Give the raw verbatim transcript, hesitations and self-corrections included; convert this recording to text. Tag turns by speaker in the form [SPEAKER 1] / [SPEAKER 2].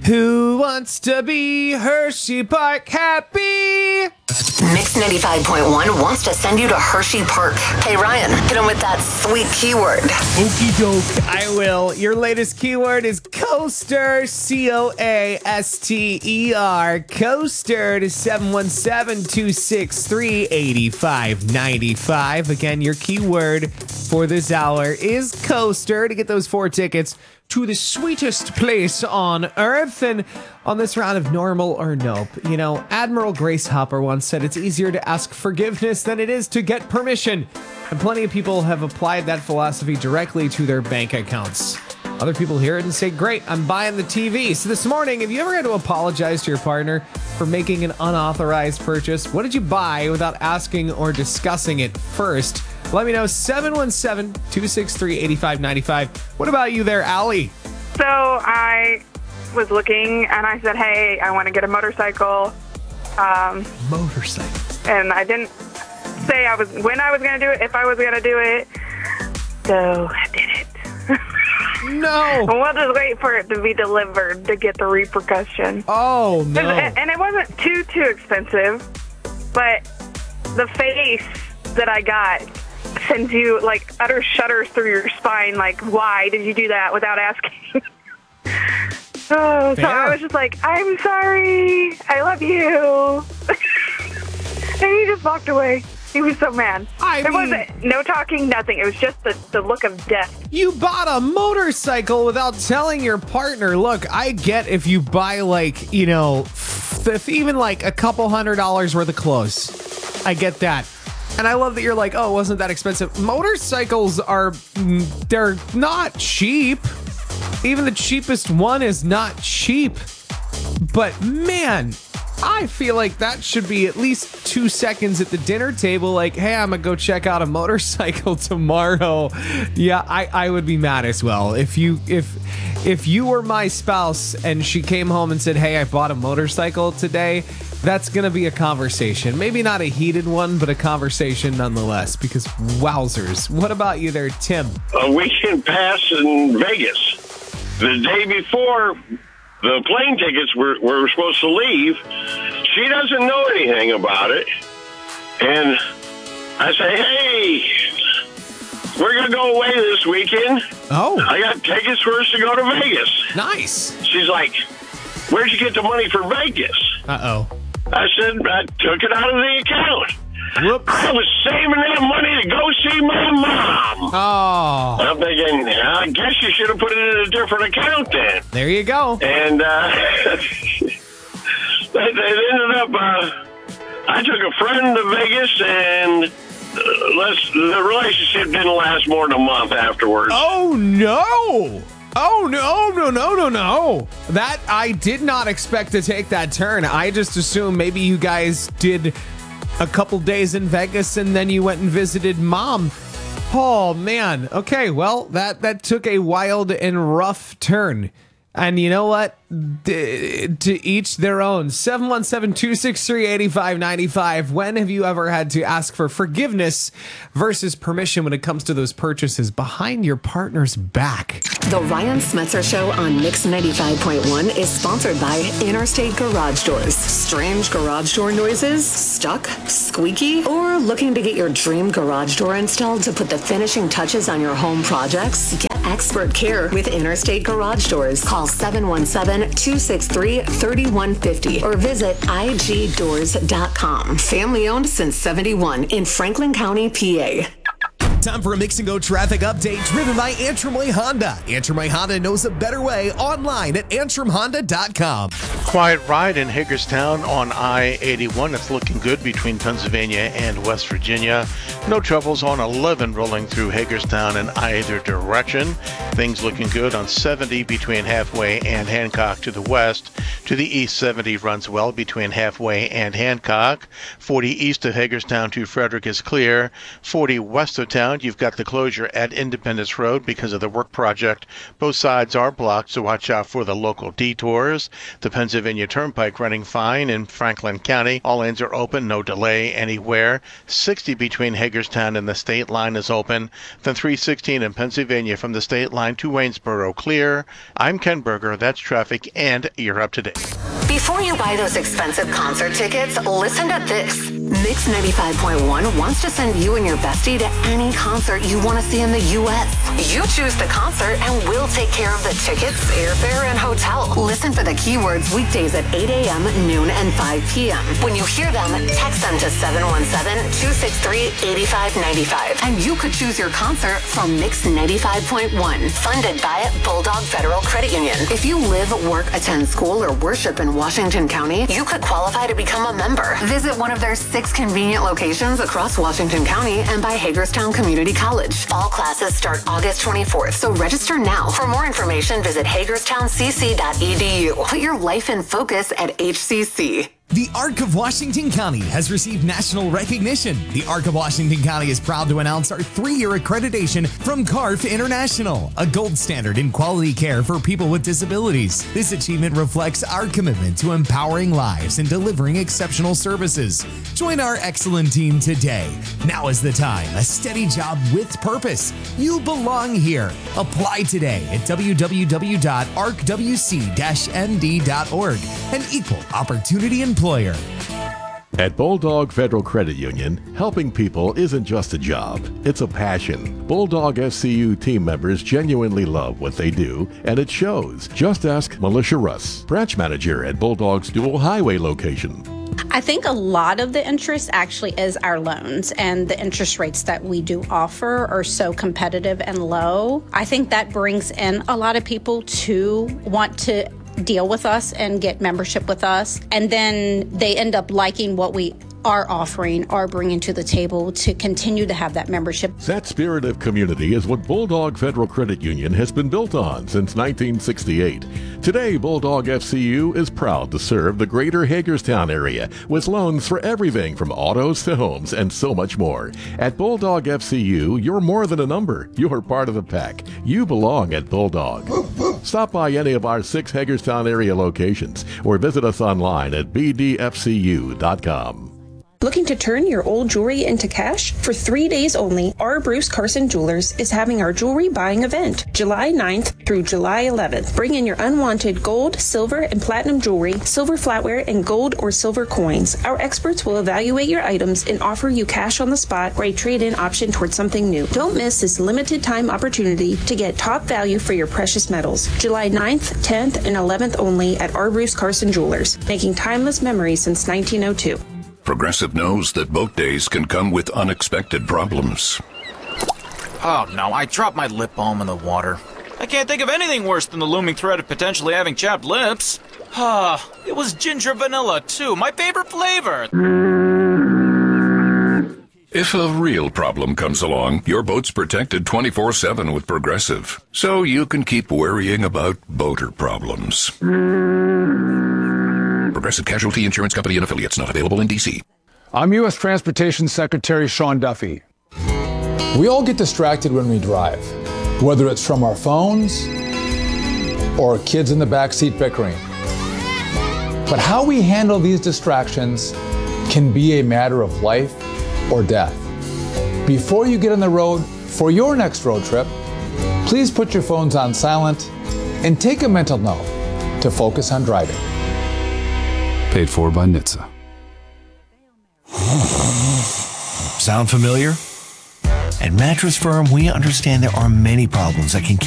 [SPEAKER 1] Who wants to be Hershey Park happy?
[SPEAKER 2] Mix ninety-five point one wants to send you to Hershey Park. Hey, Ryan, hit him with that sweet keyword.
[SPEAKER 1] Okie doke. I will. Your latest keyword is coaster, C O A S T E R. Coaster to seven one seven, two six three, eight five nine five. Again, your keyword for this hour is coaster to get those four tickets to the sweetest place on earth. And on this round of normal or nope, you know, Admiral Grace Hopper once said it's easier to ask forgiveness than it is to get permission. And plenty of people have applied that philosophy directly to their bank accounts. Other people hear it and say, great, I'm buying the T V. So this morning, have you ever had to apologize to your partner for making an unauthorized purchase? What did you buy without asking or discussing it first? Let me know, seven one seven, two six three, eight five nine five. What about you there, Allie?
[SPEAKER 3] So I was looking and I said, hey, I want to get a motorcycle. Um,
[SPEAKER 1] Motorcycle.
[SPEAKER 3] and I didn't say I was when I was going to do it, if I was going to do it. So I did it.
[SPEAKER 1] No.
[SPEAKER 3] We'll just wait for it to be delivered to get the repercussion.
[SPEAKER 1] Oh, no.
[SPEAKER 3] And it wasn't too, too expensive, but the face that I got sends you, like, utter shudders through your spine, like, why did you do that without asking? oh, so I was just like, I'm sorry, I love you. And he just walked away. He was so mad.
[SPEAKER 1] I
[SPEAKER 3] there
[SPEAKER 1] mean,
[SPEAKER 3] wasn't no talking, nothing. It was just the, the look of death.
[SPEAKER 1] You bought a motorcycle without telling your partner. Look, I get if you buy, like, you know, f- even like a couple hundred dollars worth of clothes. I get that. And I love that you're like, oh, it wasn't that expensive. Motorcycles are, they're not cheap. Even the cheapest one is not cheap. But man, I feel like that should be at least two seconds at the dinner table. Like, hey, I'm going to go check out a motorcycle tomorrow. Yeah, I, I would be mad as well. If you, if, if you were my spouse and she came home and said, hey, I bought a motorcycle today, that's going to be a conversation. Maybe not a heated one, but a conversation nonetheless, because wowzers. What about you there, Tim?
[SPEAKER 4] A weekend pass in Vegas. The day before the plane tickets were, were supposed to leave, she doesn't know anything about it. And I say, hey, we're going to go away this weekend.
[SPEAKER 1] Oh.
[SPEAKER 4] I got tickets for us to go to Vegas.
[SPEAKER 1] Nice.
[SPEAKER 4] She's like, where'd you get the money for Vegas?
[SPEAKER 1] Uh-oh.
[SPEAKER 4] I said, I took it out of the account.
[SPEAKER 1] Whoops.
[SPEAKER 4] I was saving that money to go see my mom.
[SPEAKER 1] Oh.
[SPEAKER 4] I'm thinking, I guess you should have put it in a different account then.
[SPEAKER 1] There you go.
[SPEAKER 4] And uh, they, they ended up, uh, I took a friend to Vegas, and uh, let's, the relationship didn't last more than a month afterwards.
[SPEAKER 1] Oh, no. Oh, no, no, no, no, no. That, I did not expect to take that turn. I just assumed maybe you guys did a couple days in Vegas and then you went and visited mom. Oh, man. Okay, well, that, that took a wild and rough turn. And you know what? D- to each their own. seven one seven, two six three, eight five nine five. When have you ever had to ask for forgiveness versus permission when it comes to those purchases behind your partner's back?
[SPEAKER 2] The Ryan Smetzer Show on Mix ninety-five point one is sponsored by Interstate Garage Doors. Strange garage door noises? Stuck? Squeaky? Or looking to get your dream garage door installed to put the finishing touches on your home projects? Get expert care with Interstate Garage Doors. Call seven one seven, two six three, three one five zero or visit I G doors dot com. Family owned since seventy-one in Franklin County, P A.
[SPEAKER 5] Time for a Mix and Go traffic update driven by Antrim Way Honda. Antrim Way Honda knows a better way online at antrim honda dot com.
[SPEAKER 6] Quiet ride in Hagerstown on I eighty-one. It's looking good between Pennsylvania and West Virginia. No troubles on eleven rolling through Hagerstown in either direction. Things looking good on seventy between Halfway and Hancock to the west. To the east, seventy runs well between Halfway and Hancock. forty east of Hagerstown to Frederick is clear. forty west of town, you've got the closure at Independence Road because of the work project. Both sides are blocked, so watch out for the local detours. The Pennsylvania Turnpike running fine in Franklin County. All lanes are open, no delay anywhere. sixty between Hagerstown and the state line is open. Then three sixteen in Pennsylvania from the state line nine to Waynesboro clear. I'm Ken Berger. That's traffic, and you're up to date.
[SPEAKER 2] Before you buy those expensive concert tickets, listen to this. Mix ninety-five point one wants to send you and your bestie to any concert you want to see in the U S. You choose the concert and we'll take care of the tickets, airfare, and hotel. Listen for the keywords weekdays at eight a.m., noon, and five p.m. When you hear them, text them to seven one seven, two six three, eight five nine five. And you could choose your concert from Mix ninety-five point one, funded by Bulldog Federal Credit Union. If you live, work, attend school, or worship in Washington County, you could qualify to become a member. Visit one of their six convenient locations across Washington County and by Hagerstown Community College. Fall classes start August twenty-fourth, so register now. For more information, visit hagerstown c c dot e d u. Put your life in focus at H C C.
[SPEAKER 5] The Arc of Washington County has received national recognition. The Arc of Washington County is proud to announce our three-year accreditation from C A R F International, a gold standard in quality care for people with disabilities. This achievement reflects our commitment to empowering lives and delivering exceptional services. Join our excellent team today. Now is the time. A steady job with purpose. You belong here. Apply today at w w w dot arc w c dash n d dot org. An equal opportunity employer.
[SPEAKER 7] At Bulldog Federal Credit Union, helping people isn't just a job, it's a passion. Bulldog F C U team members genuinely love what they do, and it shows. Just ask Militia Russ, branch manager at Bulldog's Dual Highway location.
[SPEAKER 8] I think a lot of the interest actually is our loans, and the interest rates that we do offer are so competitive and low. I think that brings in a lot of people to want to deal with us and get membership with us, and then they end up liking what we are offering or bringing to the table to continue to have that membership.
[SPEAKER 7] That spirit of community is what Bulldog Federal Credit Union has been built on since nineteen sixty-eight. Today, Bulldog F C U is proud to serve the greater Hagerstown area with loans for everything from autos to homes and so much more. At Bulldog F C U, you're more than a number. You're part of the pack. You belong at Bulldog. Stop by any of our six Hagerstown area locations or visit us online at b d f c u dot com.
[SPEAKER 9] Looking to turn your old jewelry into cash? For three days only, our Bruce Carson Jewelers is having our jewelry buying event, July ninth through July eleventh. Bring in your unwanted gold, silver, and platinum jewelry, silver flatware, and gold or silver coins. Our experts will evaluate your items and offer you cash on the spot or a trade-in option towards something new. Don't miss this limited time opportunity to get top value for your precious metals. July ninth, tenth, and eleventh only at our Bruce Carson Jewelers, making timeless memories since nineteen oh two.
[SPEAKER 10] Progressive knows that boat days can come with unexpected problems.
[SPEAKER 11] Oh no, I dropped my lip balm in the water. I can't think of anything worse than the looming threat of potentially having chapped lips. Ah, it was ginger vanilla too, my favorite flavor.
[SPEAKER 10] If a real problem comes along, your boat's protected twenty-four seven with Progressive, so you can keep worrying about boater problems. Progressive Casualty Insurance Company and Affiliates, not available in D C.
[SPEAKER 12] I'm U S Transportation Secretary Sean Duffy. We all get distracted when we drive, whether it's from our phones or kids in the backseat bickering. But how we handle these distractions can be a matter of life or death. Before you get on the road for your next road trip, please put your phones on silent and take a mental note to focus on driving.
[SPEAKER 13] Paid for by N H T S A.
[SPEAKER 14] Sound familiar? At Mattress Firm, we understand there are many problems that can keep